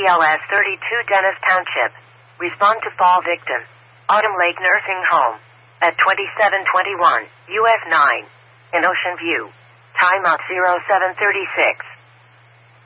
BLS 32 Dennis Township. Respond to fall victim. Autumn Lake Nursing Home. At 2721 US 9. In Ocean View. Timeout 0736.